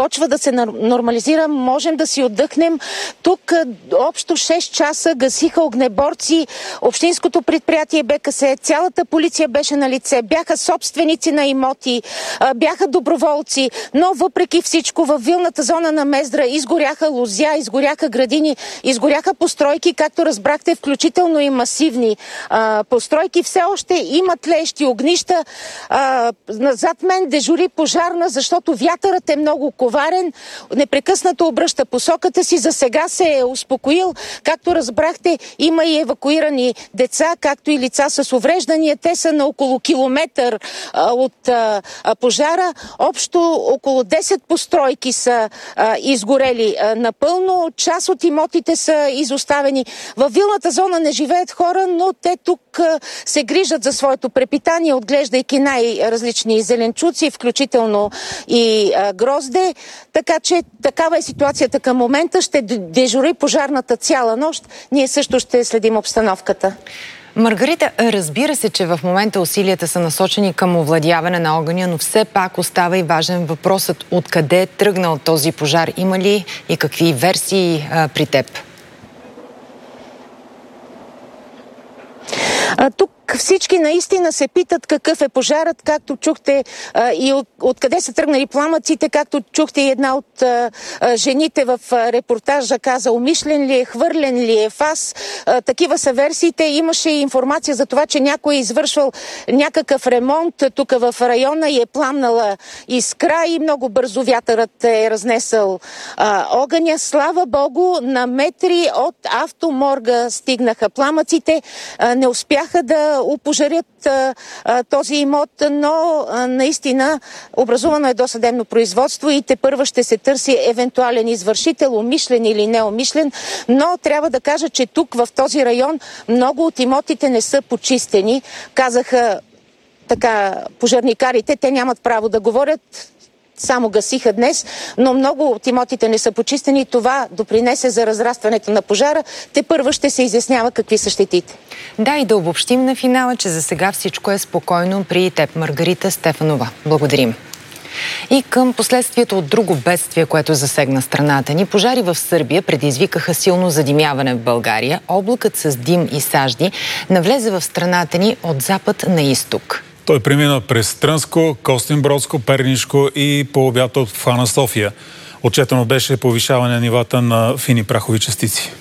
почва да се нормализира, можем да си отдъхнем. Тук общо 6 часа гасиха огнеборци, общинското предприятие БКС, цялата полиция беше на лице, бяха собственици на имоти, бяха доброволци, но въпреки всичко във вилната зона на Мездра изгоряха лозя, изгоряха градини, изгоряха постройки, както разбрахте, включително и масивни постройки. Все още има тлеещи огнища. Зад мен дежури пожарна, защото вятърът е много коварен, непрекъснато обръща посоката си. За сега се е успокоил. Както разбрахте, има и евакуирани деца, както и лица с увреждания. Те са на около километър от пожара. Общо около 10 постройки са изгорели напълно. Част от имотите са изоставени. Във вилната зона не живеят хора, но те тук се грижат за своето препитание, отглеждайки най-различни зеленчуци, включително и грозде. Така че такава е ситуацията към момента. Ще дежури пожарната цяла нощ. Ние също ще следим обстановката. Маргарита, разбира се, че в момента усилията са насочени към овладяване на огъня, но все пак остава и важен въпросът откъде е тръгнал този пожар. Има ли и какви версии при теб? Тук всички наистина се питат какъв е пожарът, както чухте и откъде са тръгнали пламъците, както чухте и една от жените в репортажа каза умишлен ли е, хвърлен ли е, фас. Такива са версиите. Имаше и информация за това, че някой е извършвал някакъв ремонт тук в района и е пламнала искра и много бързо вятърът е разнесъл огъня. Слава Богу, на метри от автоморга стигнаха пламъците. Не успяха да опожарят този имот, но наистина образувано е досъдебно производство и тепърва ще се търси евентуален извършител, умишлен или неумишлен, но трябва да кажа, че тук в този район много от имотите не са почистени. Казаха така пожарникарите, те нямат право да говорят, само гасиха днес, но много от имотите не са почистени. Това допринесе за разрастването на пожара. Тепърва ще се изяснява какви са щетите. Да, и да обобщим на финала, че за сега всичко е спокойно при теб, Маргарита Стефанова. Благодарим. И към последствието от друго бедствие, което засегна страната ни. Пожари в Сърбия предизвикаха силно задимяване в България. Облакът с дим и сажди навлезе в страната ни от запад на изток. Той премина през Трънско, Костинбродско, Пернишко и по обяд обхвана София. Отчетено беше повишаване на нивата на фини прахови частици.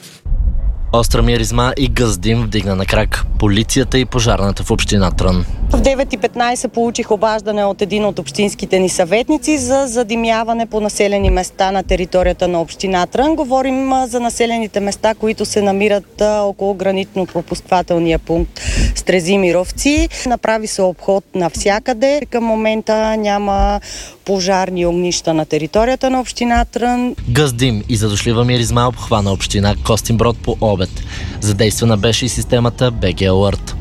Остра миризма и гъздим вдигна на крак полицията и пожарната в община Трън. В 9:15 получих обаждане от един от общинските ни съветници за задимяване по населени места на територията на община Трън. Говорим за населените места, които се намират около гранитно-пропускателния пункт Стрезимировци. Направи се обход навсякъде. Към момента няма пожарни огнища на територията на община Трън. Гъздим и задушлива миризма обхвана община Костинброд по обед. Задействана беше и системата БГ Алърт.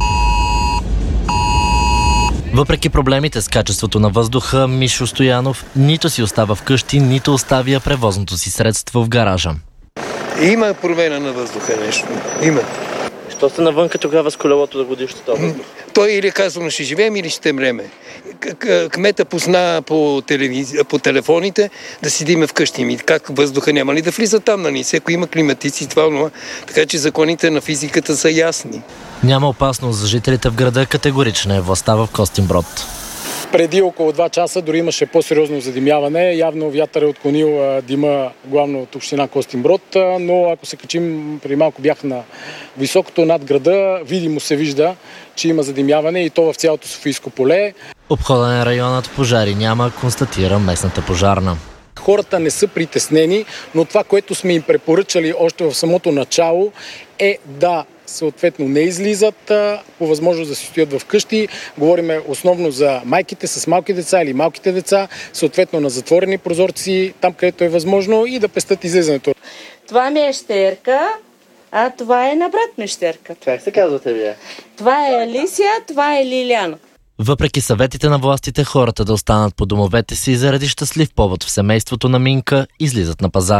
Въпреки проблемите с качеството на въздуха, Мишо Стоянов нито си остава вкъщи, нито оставя превозното си средство в гаража. Има промена на въздуха нещо. Има. Що сте навънка тогава с колелото да годиш това въздух? Той или казвам, ще живеем или ще мреме. Кмета позна по телефоните да седиме вкъщи. Как въздуха няма ли да влиза там на ни? Ако има климатици, това, така че законите на физиката са ясни. Няма опасност за жителите в града, категорична е властта в Костинброд. Преди около 2 часа дори имаше по-сериозно задимяване. Явно вятър е отклонил дима главно от община Костинброд, но ако се качим, преди малко бях на високото над града, видимо се вижда, че има задимяване и то в цялото Софийско поле. Обходен е районът, пожари няма, констатира местната пожарна. Хората не са притеснени, но това, което сме им препоръчали още в самото начало е да съответно не излизат, по възможност да си стоят в къщи. Говориме основно за майките с малки деца или малките деца, съответно на затворени прозорци, там където е възможно и да пестят излизането. Това ми е щерка, а това е на брат ми щерка. Как се казвате вие? Това е Алисия, това е Лиляна. Въпреки съветите на властите хората да останат по домовете си, заради щастлив повод в семейството на Минка излизат на пазар.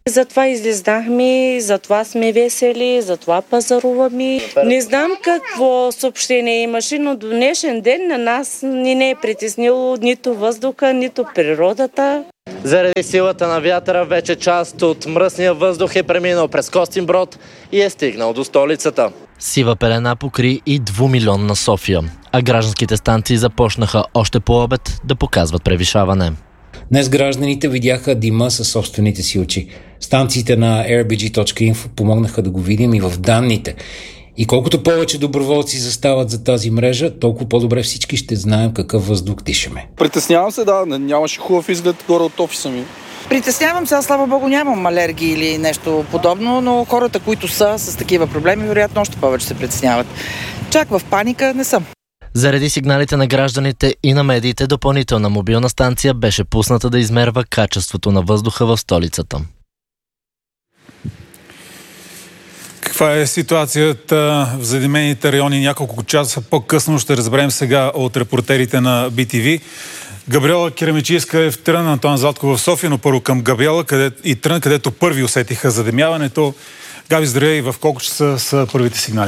Затова излезнахме, затова сме весели, затова пазаруваме. Не знам какво съобщение имаше, но до днешен ден на нас не е притеснило нито въздуха, нито природата. Заради силата на вятъра вече част от мръсния въздух е преминал през Костинброд и е стигнал до столицата. Сива пелена покри и 2-милионна София, а гражданските станции започнаха още по обед да показват превишаване. Днес гражданите видяха дима със собствените си очи. Станциите на airbg.info помогнаха да го видим и в данните. И колкото повече доброволци застават за тази мрежа, толкова по-добре всички ще знаем какъв въздух дишаме. Притеснявам се, да, нямаше хубав изглед горе от офиса ми. Притеснявам се, слава богу нямам алергии или нещо подобно, но хората, които са с такива проблеми, вероятно още повече се притесняват. Чак в паника не съм. Заради сигналите на гражданите и на медиите, допълнителна мобилна станция беше пусната да измерва качеството на въздуха в столицата. Каква е ситуацията в задимените райони няколко часа по-късно? Ще разберем сега от репортерите на BTV. Габриела Керамичийска е в Трън, Антоан Златков в София, но първо към Габриела и Трън, където първи усетиха задимяването. Габи, здравей, в колко часа са първите сигнали?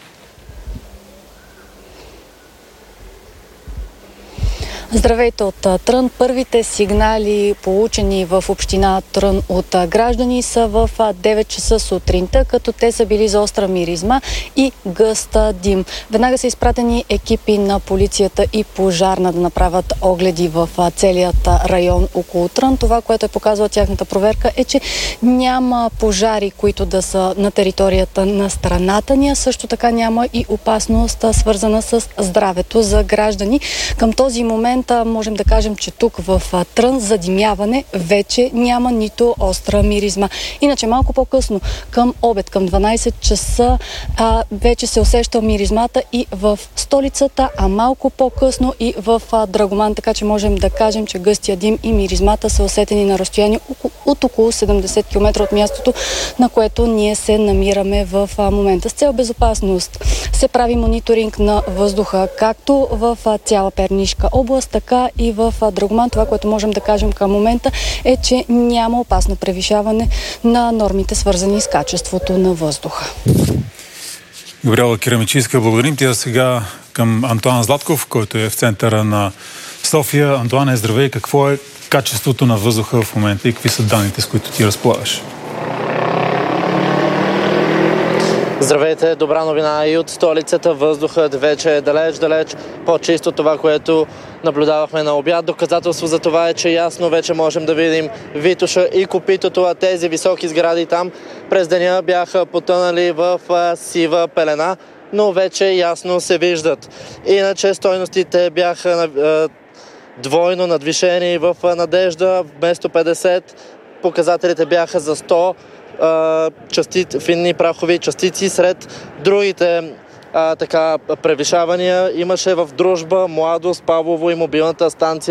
Здравейте от Трън. Първите сигнали, получени в община Трън от граждани, са в 9 часа сутринта, като те са били за остра миризма и гъст дим. Веднага са изпратени екипи на полицията и пожарна да направят огледи в целият район около Трън. Това, което е показала тяхната проверка, е, че няма пожари, които да са на територията на страната ни, а също така няма и опасност, свързана с здравето за граждани. Към този момент можем да кажем, че тук в Трън задимяване вече няма нито остра миризма. Иначе малко по-късно, към обед, към 12 часа, вече се усеща миризмата и в столицата, а малко по-късно и в Драгоман, така че можем да кажем, че гъстия дим и миризмата са усетени на разстояние от около 70 км от мястото, на което ние се намираме в момента. С цел безопасност се прави мониторинг на въздуха, както в цяла Пернишка област, така и в Драгоман. Това, което можем да кажем към момента, е, че няма опасно превишаване на нормите, свързани с качеството на въздуха. Габриела Керамичийска, благодарим ти. А сега към Антоан Златков, който е в центъра на София. Антоан, здравей. Какво е качеството на въздуха в момента и какви са данните, с които ти разполагаш? Здравейте, добра новина и от столицата. Въздухът вече е далеч по-чисто това, което наблюдавахме на обяд. Доказателство за това е, че ясно вече можем да видим Витоша и Копитото, а тези високи сгради там през деня бяха потънали в сива пелена, но вече ясно се виждат. Иначе стойностите бяха двойно надвишени в Надежда. Вместо 50 показателите бяха за 100 финни прахови частици. Сред другите превишавания имаше в Дружба, Младост, Павлово и мобилната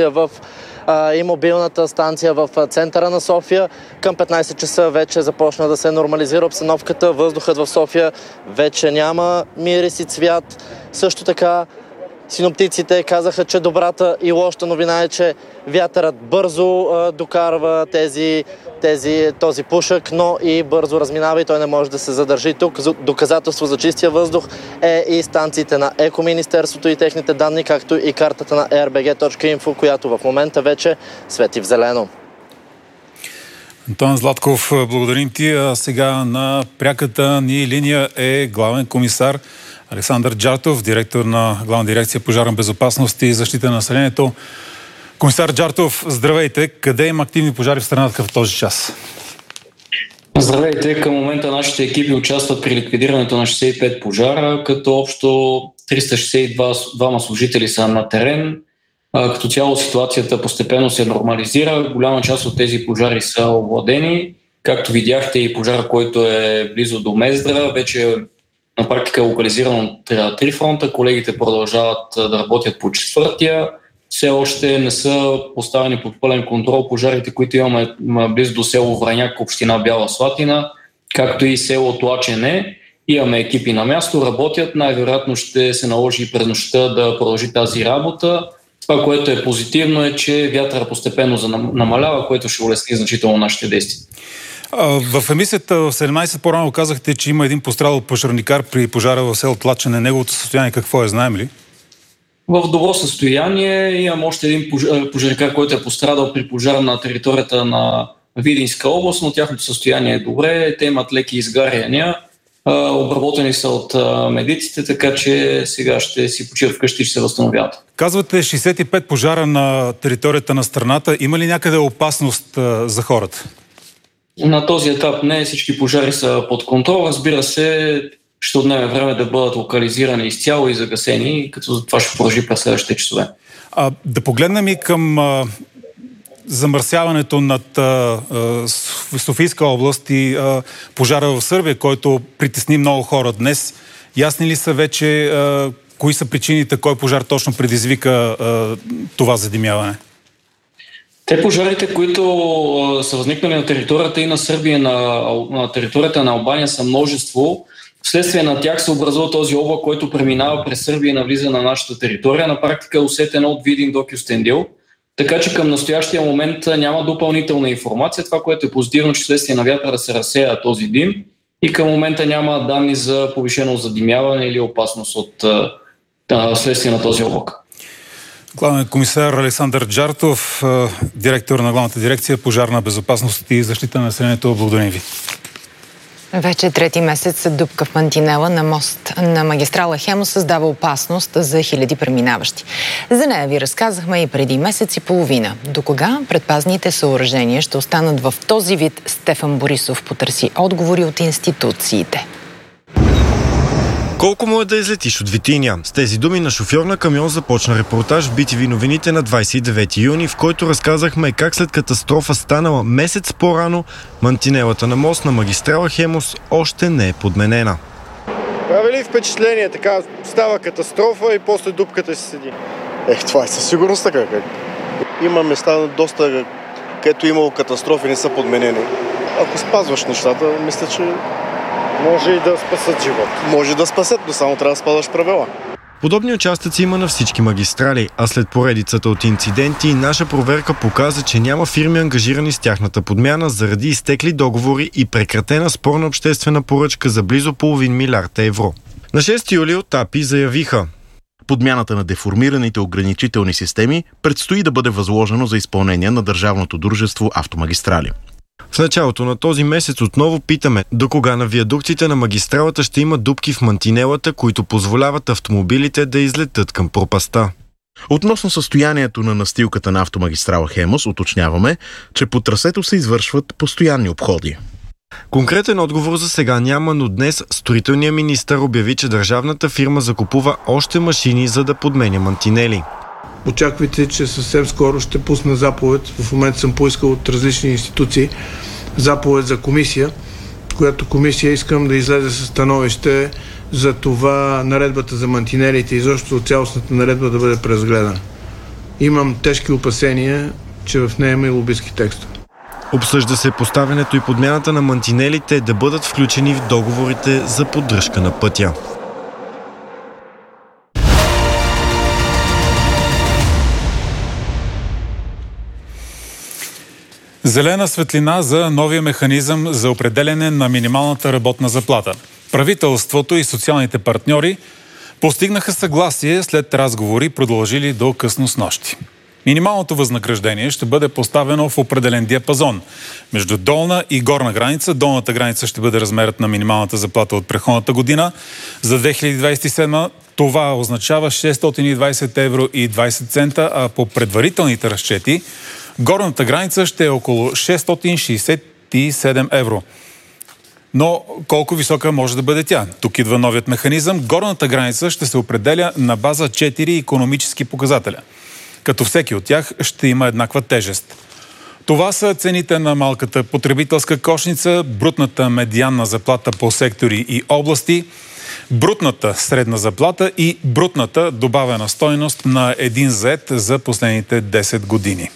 станция в центъра на София. Към 15 часа вече започна да се нормализира обстановката. Въздухът в София вече няма мирис и цвят. Също така синоптиците казаха, че добрата и лошата новина е, че вятърът бързо докарва този пушък, но и бързо разминава и той не може да се задържи тук. Доказателство за чистия въздух е и станциите на Екоминистерството и техните данни, както и картата на airbg.info, която в момента вече свети в зелено. Антоан Златков, благодарим ти. А сега на пряката ни линия е главен комисар Александър Джартов, директор на Главна дирекция пожарна безопасност и защита на населението. Комисар Джартов, здравейте! Къде има активни пожари в страната в този час? Здравейте! Към момента нашите екипи участват при ликвидирането на 65 пожара, като общо 362 служители са на терен. Като цяло ситуацията постепенно се нормализира. Голяма част от тези пожари са овладени. Както видяхте, и пожар, който е близо до Мездра, вече на практика е локализиран от 3 фронта. Колегите продължават да работят по 4-тия. Все още не са поставени под пълен контрол пожарите, които имаме близо до село Враняк, община Бяла Слатина, както и село Тлачене. Имаме екипи на място, работят. Най-вероятно ще се наложи през нощта да продължи тази работа. Това, което е позитивно, е, че вятъра постепенно намалява, което ще улесни значително нашите действия. В емисията в 17 по-рано казахте, че има един пострадал пожарникар при пожара в село Тлачене. Неговото състояние какво е, знаем ли? В добро състояние. Имам още един пожарникар, който е пострадал при пожар на територията на Видинска област, но тяхното състояние е добре. Те имат леки изгаряния. Обработени са от медиците, така че сега ще си почиват вкъщи и ще се възстановят. Казвате 65 пожара на територията на страната. Има ли някъде опасност за хората? На този етап не, всички пожари са под контрол. Разбира се, ще отнеме време да бъдат локализирани изцяло и загасени, като това ще продължи през следващите часове. Да погледнем и към замърсяването над Софийска област и пожара в Сърбия, който притесни много хора днес. Ясни ли са вече кои са причините, кой пожар точно предизвика това задимяване? Те пожарите, които са възникнали на територията и на Сърбия, на територията на Албания са множество. Вследствие на тях се образува този облак, който преминава през Сърбия и навлиза на нашата територия. На практика е усетено от Видин до Кюстендил. Така че към настоящия момент няма допълнителна информация. Това, което е позитивно, че вследствие на вятъра се разсея този дим и към момента няма данни за повишено задимяване или опасност от вследствие на този облак. Главен комисар Александър Джартов, директор на главната дирекция Пожарна безопасност и защита на населението. Благодарим ви. Вече трети месец дупка в мантинела на мост на магистрала Хемус създава опасност за хиляди преминаващи. За нея ви разказахме и преди месец и половина. До кога предпазните съоръжения ще останат в този вид? Стефан Борисов потърси отговори от институциите. Колко му е да излетиш от Витиня? С тези думи на шофьор на камион започна репортаж в BTV новините на 29 юни, в който разказахме как след катастрофа станала месец по-рано, мантинелата на мост на магистрала Хемус още не е подменена. Прави ли впечатление? Така става катастрофа и после дупката си седи. Това е със сигурност така. Има места доста, където имало катастрофи, не са подменени. Ако спазваш нещата, мисля, че може и да спасат живот. Може да спасат, но само трябва да спазваш правила. Подобни участъци има на всички магистрали, а след поредицата от инциденти, наша проверка показа, че няма фирми ангажирани с тяхната подмяна заради изтекли договори и прекратена спорна обществена поръчка за близо $500 милиарда. На 6 юли от АПИ заявиха: подмяната на деформираните ограничителни системи предстои да бъде възложено за изпълнение на държавното дружество Автомагистрали. В началото на този месец отново питаме до кога на виадуктите на магистралата ще има дупки в мантинелата, които позволяват автомобилите да излетят към пропаста. Относно състоянието на настилката на автомагистрала Хемус, уточняваме, че по трасето се извършват постоянни обходи. Конкретен отговор за сега няма, но днес строителният министър обяви, че държавната фирма закупува още машини, за да подменя мантинели. Очаквайте, че съвсем скоро ще пусна заповед. В момента съм поискал от различни институции заповед за комисия, която комисия искам да излезе със становище за това наредбата за мантинелите и изобщо цялостната наредба да бъде преразгледана. Имам тежки опасения, че в нея има и лобистки текстове. Обсъжда се поставянето и подмяната на мантинелите да бъдат включени в договорите за поддръжка на пътя. Зелена светлина за новия механизъм за определяне на минималната работна заплата. Правителството и социалните партньори постигнаха съгласие след разговори, продължили до късно снощи. Минималното възнаграждение ще бъде поставено в определен диапазон между долна и горна граница. Долната граница ще бъде размерът на минималната заплата от предходната година. За 2027 това означава 620 евро, а по предварителните разчети горната граница ще е около 667 евро. Но колко висока може да бъде тя? Тук идва новият механизъм. Горната граница ще се определя на база 4 икономически показателя, като всеки от тях ще има еднаква тежест. Това са цените на малката потребителска кошница, брутната медианна заплата по сектори и области, брутната средна заплата и брутната добавена стойност на един зает за последните 10 години.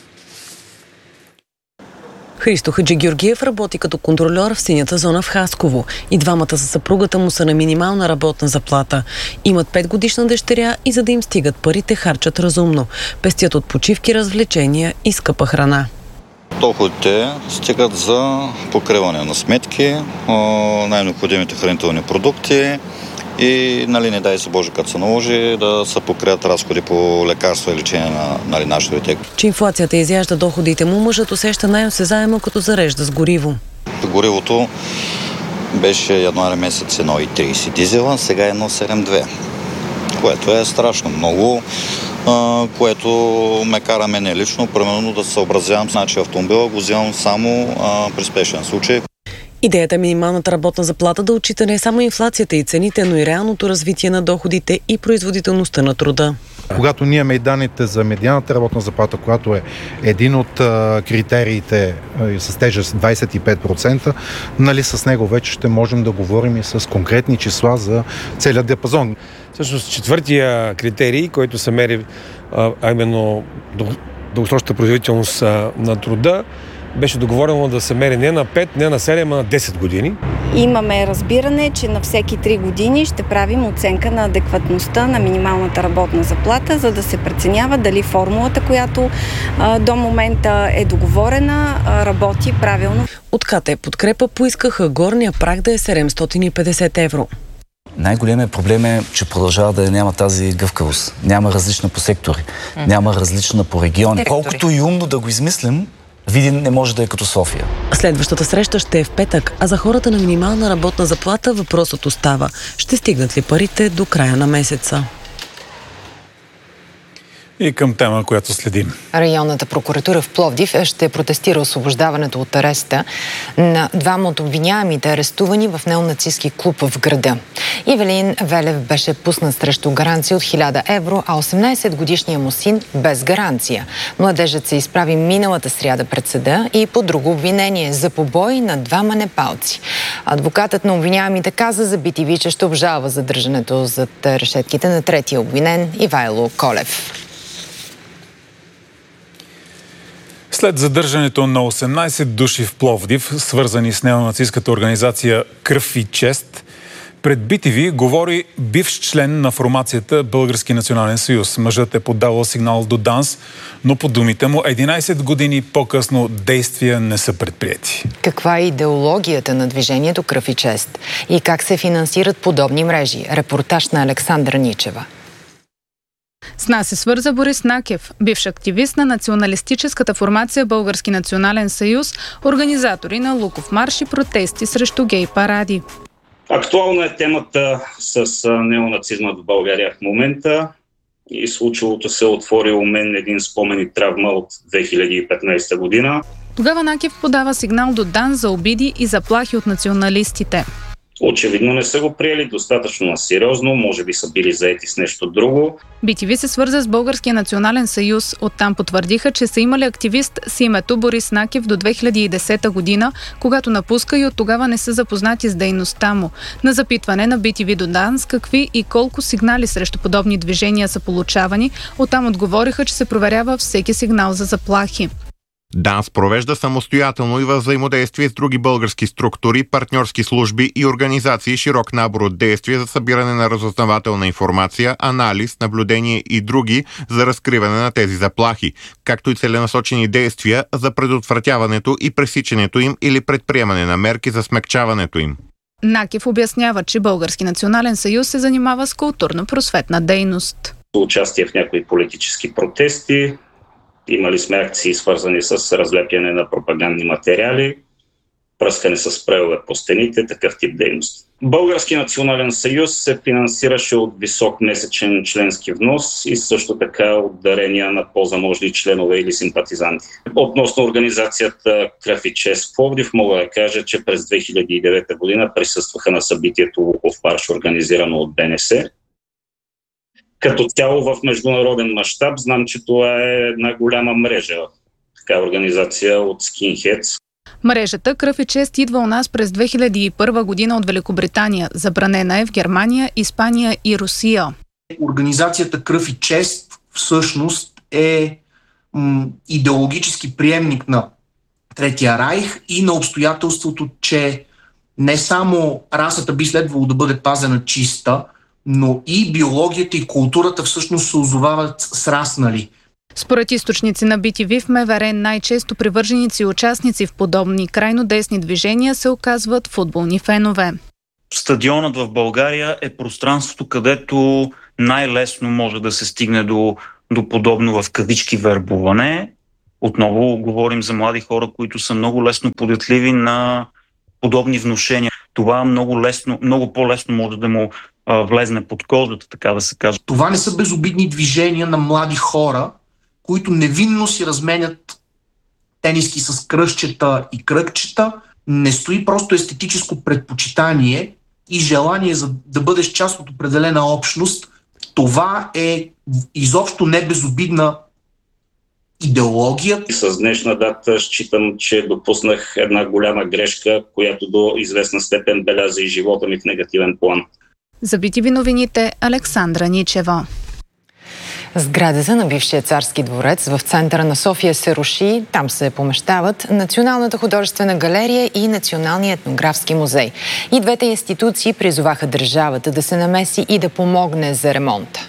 Христо Хаджигеоргиев работи като контрольор в синята зона в Хасково. И двамата със съпругата му са на минимална работна заплата. Имат 5-годишна дъщеря и за да им стигат парите, харчат разумно. Пестят от почивки, развлечения и скъпа храна. Доходите стигат за покриване на сметки, най-необходимите хранителни продукти и, не дай се Боже, като се наложи, да се покрият разходи по лекарства и лечение на нашите дете. Че инфлацията изяжда доходите му, мъжът усеща най-осезаемо, като зарежда с гориво. Горивото беше януари месец 1,30 дизела, сега е 1,72, което е страшно много, което ме кара мене лично, примерно да се съобразявам, значи автомобила го вземам само при спешен случай. Идеята е минималната работна заплата да отчита не само инфлацията и цените, но и реалното развитие на доходите и производителността на труда. Когато ние имаме и данните за медианата работна заплата, която е един от критериите с тежест 25%, с него вече ще можем да говорим и с конкретни числа за целият диапазон. Всъщност четвъртия критерий, който се мери, именно дългосрочната производителност на труда, беше договорено да се мери не на 5, не на 7, а на 10 години. Имаме разбиране, че на всеки 3 години ще правим оценка на адекватността на минималната работна заплата, за да се преценява дали формулата, която до момента е договорена, работи правилно. От КТ Подкрепа поискаха горния праг да е 750 евро. Най-големият проблем е, че продължава да няма тази гъвкавост. Няма различна по сектори, няма различна по региони. Колкото и умно да го измислим, Видин не може да е като София. Следващата среща ще е в петък, а за хората на минимална работна заплата въпросът остава. Ще стигнат ли парите до края на месеца? И към тема, която следим. Районната прокуратура в Пловдив ще протестира освобождаването от ареста на двама от обвиняемите, арестувани в неонацистски клуб в града. Ивелин Велев беше пуснат срещу гаранция от 1000 евро, а 18-годишният му син без гаранция. Младежът се изправи миналата сряда пред съда и по друго обвинение за побой на двама непалци. Адвокатът на обвиняемите каза за BTV, че ще обжалва задържането зад решетките на третия обвинен Ивайло Колев. След задържането на 18 души в Пловдив, свързани с неонацистската организация Кръв и чест, пред BTV говори бивш член на формацията Български национален съюз. Мъжът е поддавал сигнал до ДАНС, но по думите му 11 години по-късно действия не са предприети. Каква е идеологията на движението Кръв и чест и как се финансират подобни мрежи? Репортаж на Александра Ничева. С нас се свърза Борис Накев, бивш активист на националистическата формация Български национален съюз, организатори на Луков марш и протести срещу гей паради. Актуална е темата с неонацизма в България в момента и случилото се отвори у мен един спомен и травма от 2015 година. Тогава Накев подава сигнал до ДАНС за обиди и заплахи от националистите. Очевидно не са го приели достатъчно сериозно, може би са били заети с нещо друго. BTV се свърза с Българския национален съюз. Оттам потвърдиха, че са имали активист с името Борис Накев до 2010 година, когато напуска и от тогава не са запознати с дейността му. На запитване на BTV до ДАНС какви и колко сигнали срещу подобни движения са получавани, оттам отговориха, че се проверява всеки сигнал за заплахи. ДАНС провежда самостоятелно и във взаимодействие с други български структури, партньорски служби и организации широк набор от действия за събиране на разузнавателна информация, анализ, наблюдение и други за разкриване на тези заплахи, както и целенасочени действия за предотвратяването и пресичането им или предприемане на мерки за смекчаването им. Накев обяснява, че Български национален съюз се занимава с културно-просветна дейност. Участие в някои политически протести. Имали сме акции, свързани с разлепяне на пропагандни материали, пръскане с спрейове по стените, такъв тип дейност. Български национален съюз се финансираше от висок месечен членски внос и също така от дарения на по-заможни членове или симпатизанти. Относно организацията Кръв и чест в Пловдив, мога да кажа, че през 2009 година присъстваха на събитието Луков марш, организирано от БНС. Като цяло в международен мащаб знам, че това е една голяма мрежа, така организация от скинхедс. Мрежата Кръв и чест идва у нас през 2001 година от Великобритания. Забранена е в Германия, Испания и Русия. Организацията Кръв и чест всъщност е идеологически приемник на Третия райх и на обстоятелството, че не само расата би следвало да бъде пазена чиста, но и биологията и културата всъщност се озовават сраснали. Според източници на BTV в МВР най-често привърженици и участници в подобни крайно десни движения се оказват футболни фенове. Стадионът в България е пространството, където най-лесно може да се стигне до подобно в кавички вербуване. Отново говорим за млади хора, които са много лесно податливи на подобни внушения. Това много по-лесно може да му влезне под кожата, така да се каже. Това не са безобидни движения на млади хора, които невинно си разменят тениски с кръстчета и кръгчета. Не стои просто естетическо предпочитание и желание да бъдеш част от определена общност. Това е изобщо не безобидна идеология. И с днешна дата считам, че допуснах една голяма грешка, която до известна степен беляза и живота ми в негативен план. За BTV новините Александра Ничева. Сградата на бившия царски дворец в центъра на София се руши. Там се помещават Националната художествена галерия и Националния етнографски музей. И двете институции призоваха държавата да се намеси и да помогне за ремонта.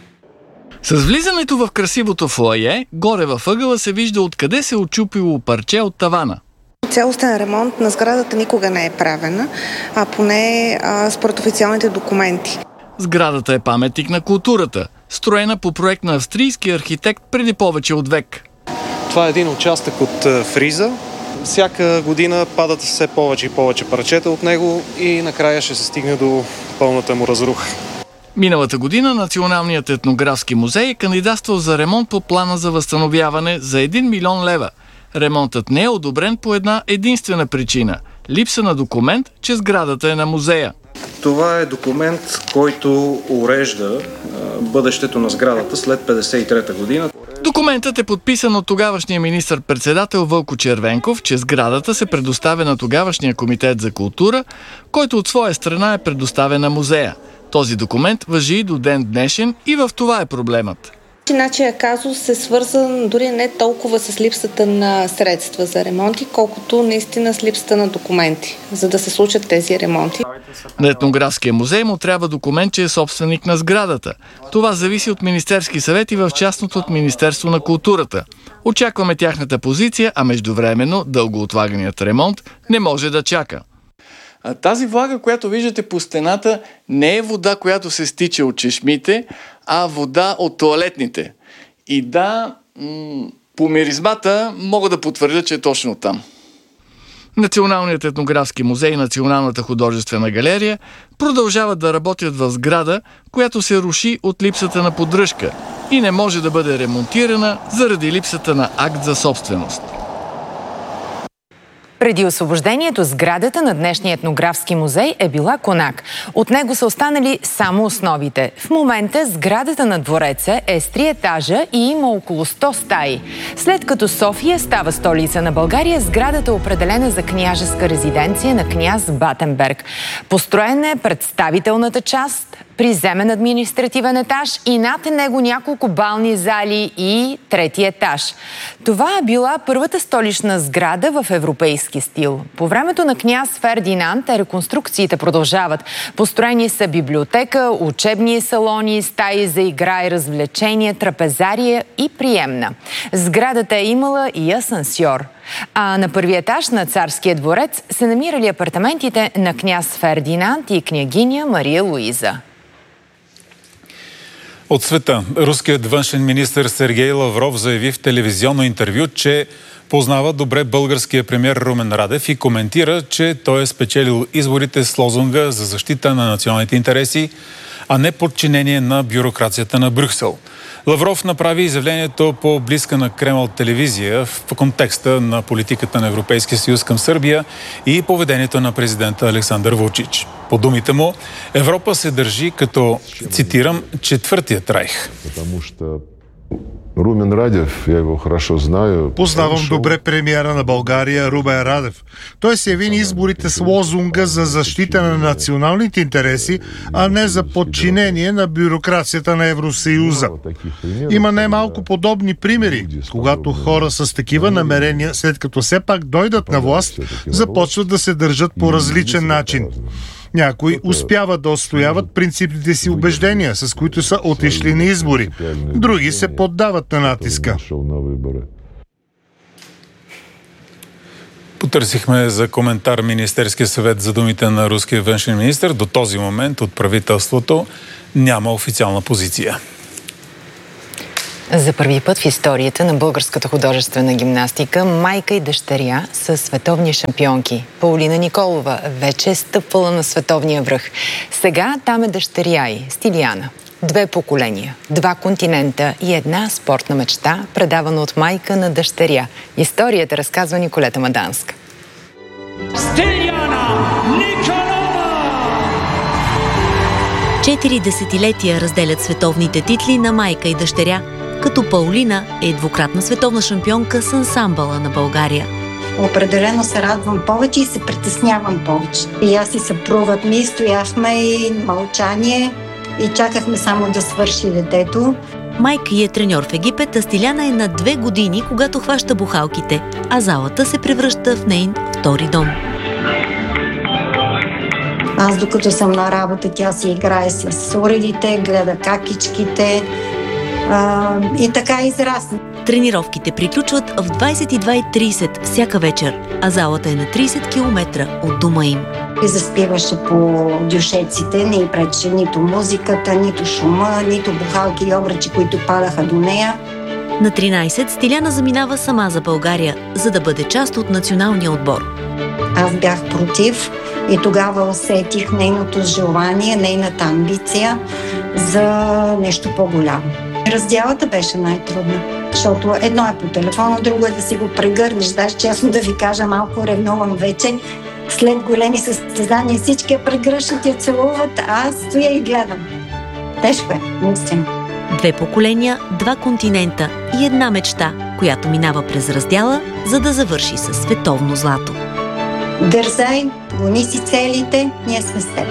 С влизането в красивото фоайе, горе във ъгъла се вижда откъде се очупило парче от тавана. Цялостен ремонт на сградата никога не е правена, а поне според официалните документи. Сградата е паметник на културата, строена по проект на австрийски архитект преди повече от век. Това е един участък от фриза. Всяка година падат все повече и повече парчета от него и накрая ще се стигне до пълната му разруха. Миналата година Националният етнографски музей е кандидатствал за ремонт по плана за възстановяване за 1 милион лева. Ремонтът не е одобрен по една единствена причина – липса на документ, че сградата е на музея. Това е документ, който урежда бъдещето на сградата след 1953 година. Документът е подписан от тогавашния министър-председател Вълко Червенков, че сградата се предоставя на тогавашния комитет за култура, който от своя страна е предоставен на музея. Този документ важи до ден днешен и в това е проблемът. Нашия казус е свързан дори не толкова с липсата на средства за ремонти, колкото наистина с липсата на документи, за да се случат тези ремонти. На етнографския музей му трябва документ, че е собственик на сградата. Това зависи от Министерски съвет и в частност от Министерство на културата. Очакваме тяхната позиция, а междувременно дългоотлаганият ремонт не може да чака. Тази влага, която виждате по стената, не е вода, която се стича от чешмите, а вода от тоалетните. И да, по миризмата мога да потвърдя, че е точно там. Националният етнографски музей и Националната художествена галерия продължават да работят в сграда, която се руши от липсата на поддръжка и не може да бъде ремонтирана заради липсата на акт за собственост. Преди освобождението сградата на днешния етнографски музей е била конак. От него са останали само основите. В момента сградата на двореца е с 3 етажа и има около 100 стаи. След като София става столица на България, сградата е определена за княжеска резиденция на княз Батенберг. Построена е представителната част, приземен административен етаж и над него няколко бални зали и 3-ти етаж. Това е била първата столична сграда в европейски стил. По времето на княз Фердинанд реконструкциите продължават. Построени са библиотека, учебни салони, стаи за игра и развлечения, трапезария и приемна. Сградата е имала и асансьор. А на първи етаж на царския дворец се намирали апартаментите на княз Фердинанд и княгиня Мария Луиза. От света, руският външен министър Сергей Лавров заяви в телевизионно интервю, че познава добре българския премиер Румен Радев и коментира, че той е спечелил изборите с лозунга за защита на националните интереси, а не подчинение на бюрокрацията на Брюксел. Лавров направи изявлението по близка на Кремъл телевизия в контекста на политиката на Европейския съюз към Сърбия и поведението на президента Александър Вучич. По думите му, Европа се държи като, цитирам, четвъртият райх. Румен Радев, я его хорошо знаю. Познавам добре премиера на България Румен Радев. Той се яви на изборите с лозунга за защита на националните интереси, а не за подчинение на бюрокрацията на Евросъюза. Има немалко подобни примери, когато хора с такива намерения, след като все пак дойдат на власт, започват да се държат по различен начин. Някои успяват да отстояват принципните си убеждения, с които са отишли на избори. Други се поддават на натиска. Потърсихме за коментар Министерския съвет за думите на руския външен министър. До този момент от правителството няма официална позиция. За първи път в историята на българската художествена гимнастика майка и дъщеря са световни шампионки. Паулина Николова вече е стъпвала на световния връх. Сега там е дъщеря й, Стиляна. 2 поколения, 2 континента и една спортна мечта, предавана от майка на дъщеря. Историята разказва Николета Маданска. Стиляна Николова! 4 десетилетия разделят световните титли на майка и дъщеря, като Паулина е двукратна световна шампионка с ансамбъла на България. Определено се радвам повече и се притеснявам повече. И аз и съпругът ми стояхме и мълчание и чакахме само да свърши детето. Майка ѝ е треньор в Египет, а Стиляна е на 2 години, когато хваща бухалките, а залата се превръща в нейн втори дом. Аз докато съм на работа, тя си играе с уредите, гледа какичките и така израсна. Тренировките приключват в 22:30 всяка вечер, а залата е на 30 км от дома им. И заспиваше по дюшеците, не й пречеше нито музиката, нито шума, нито бухалки и обръчи, които падаха до нея. На 13 Стиляна заминава сама за България, за да бъде част от националния отбор. Аз бях против и тогава усетих нейното желание, нейната амбиция за нещо по-голямо. Разделата беше най-трудна, защото едно е по телефона, друго е да си го прегърнеш. Даже честно да ви кажа, малко ревнувам вече. След големи състезания всички я прегръщат, я целуват, а аз стоя и гледам. Тежко е, наистина. 2 поколения, 2 континента и една мечта, която минава през раздяла, за да завърши със световно злато. Дързай, гони си целите, ние сме с теб.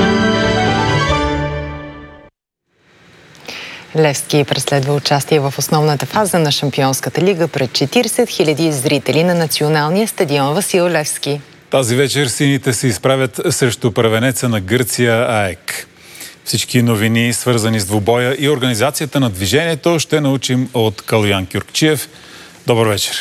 Левски преследва участие в основната фаза на Шампионската лига пред 40 000 зрители на националния стадион Васил Левски. Тази вечер сините се изправят срещу първенеца на Гърция АЕК. Всички новини, свързани с двубоя и организацията на движението, ще научим от Калоян Кюркчиев. Добър вечер!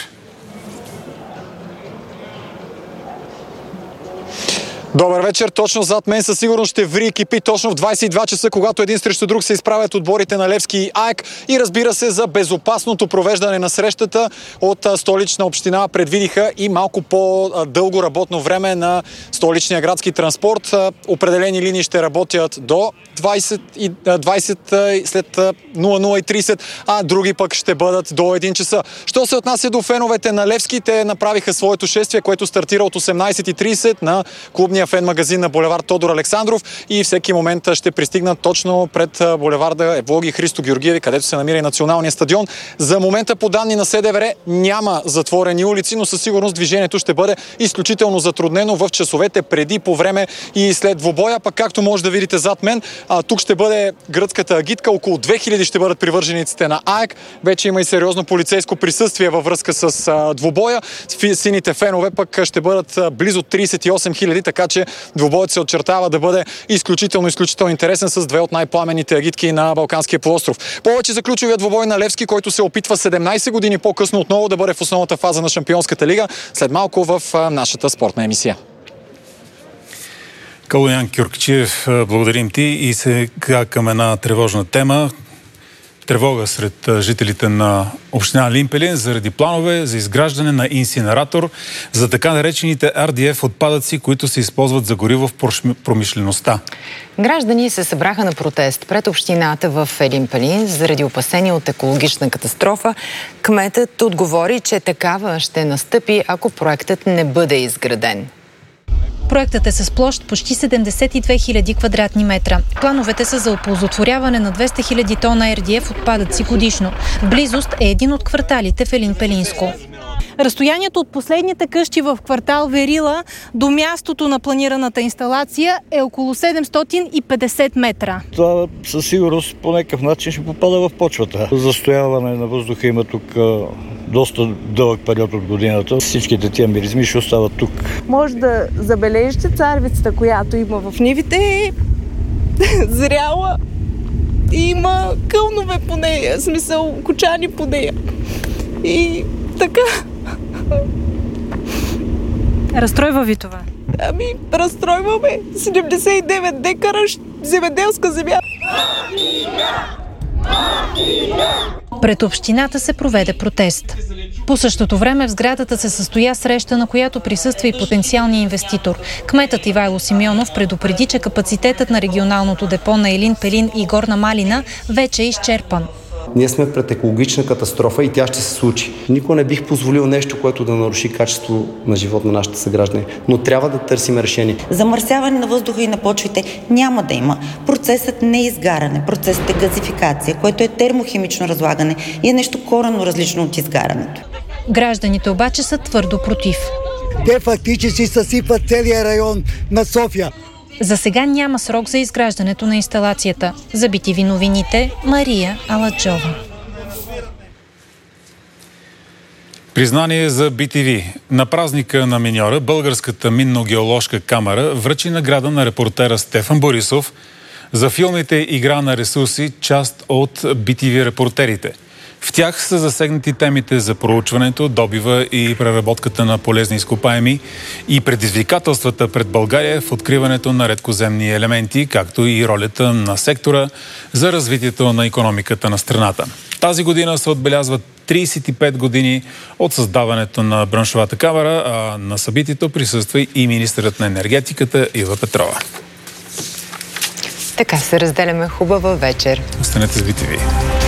Добър вечер. Точно зад мен със сигурност ще ври екипи точно в 22 часа, когато един срещу друг се изправят отборите на Левски и АЕК. И разбира се, за безопасното провеждане на срещата от Столична община предвидиха и малко по-дълго работно време на Столичния градски транспорт. Определени линии ще работят до 20 след 00:30, а други пък ще бъдат до 1 часа. Що се отнася до феновете на Левски, те направиха своето шествие, което стартира от 18:30 на клубния фен-магазин на булевард Тодор Александров и всеки момент ще пристигнат точно пред булеварда Евлоги Христо Георгиеви, където се намира и националния стадион. За момента по данни на СДВР няма затворени улици, но със сигурност движението ще бъде изключително затруднено в часовете преди, по време и след двубоя. Пък както може да видите зад мен, тук ще бъде гръцката агитка. Около 2000 ще бъдат привържениците на АЕК. Вече има и сериозно полицейско присъствие във връзка с двубоя. Сините фенове пък ще бъдат близо 38 000, така че двубоят се очертава да бъде изключително интересен с 2 от най-пламенните агитки на Балканския полуостров. Повече за ключовия двубой на Левски, който се опитва 17 години по-късно отново да бъде в основната фаза на Шампионската лига, след малко в нашата спортна емисия. Калоян Кюркчиев, благодарим ти и сега към една тревожна тема. Тревога сред жителите на община Елин заради планове за изграждане на инсинератор за така наречените RDF отпадъци, които се използват за гориво в промишлеността. Граждани се събраха на протест пред общината в Елин заради опасения от екологична катастрофа. Кметът отговори, че такава ще настъпи, ако проектът не бъде изграден. Проектът е с площ почти 72 000 квадратни метра. Плановете са за оползотворяване на 200 000 тона RDF отпадъци годишно. В близост е един от кварталите в Елин Пелинско. Разстоянието от последните къщи в квартал Верила до мястото на планираната инсталация е около 750 метра. Това със сигурност по някакъв начин ще попада в почвата. Застояване на въздуха има тук доста дълъг период от годината. Всичките тия миризми ще остават тук. Може да забележите царевицата, която има в нивите, зряла и има кълнове по нея, в смисъл кочани по нея. И така. Разстройва ви това? Разстройваме 79 декара земеделска земя. Пред общината се проведе протест. По същото време в сградата се състоя среща, на която присъства и потенциалния инвеститор. Кметът Ивайло Симеонов предупреди, че капацитетът на регионалното депо на Елин Пелин и Горна Малина вече е изчерпан. Ние сме пред екологична катастрофа и тя ще се случи. Никога не бих позволил нещо, което да наруши качество на живот на нашите съграждани, но трябва да търсим решение. Замърсяване на въздуха и на почвите няма да има. Процесът не е изгаряне, процесът е газификация, което е термохимично разлагане и е нещо коренно различно от изгарянето. Гражданите обаче са твърдо против. Те фактически съсипват целия район на София. За сега няма срок за изграждането на инсталацията. За BTV новините, Мария Аладжова. Признание за BTV. На празника на миньора Българската минно-геоложка камара връчи награда на репортера Стефан Борисов за филмите "Игра на ресурси", част от BTV репортерите. В тях са засегнати темите за проучването, добива и преработката на полезни изкопаеми и предизвикателствата пред България в откриването на редкоземни елементи, както и ролята на сектора за развитието на икономиката на страната. Тази година се отбелязват 35 години от създаването на браншовата камара, а на събитието присъства и министърът на енергетиката Ива Петрова. Така се разделяме. Хубава вечер. Останете с BTV.